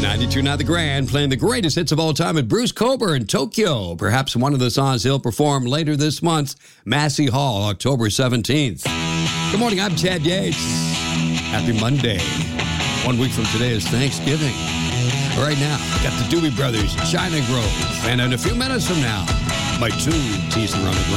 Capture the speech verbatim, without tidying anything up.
ninety-two point nine The Grand, playing the greatest hits of all time with Bruce Cockburn in Tokyo. Perhaps one of the songs he'll perform later this month, Massey Hall, October seventeenth. Good morning, I'm Chad Yates. Happy Monday. One week from today is Thanksgiving. Right now, we got the Doobie Brothers, China Grove. And in a few minutes from now, my two T's and Run the Ground.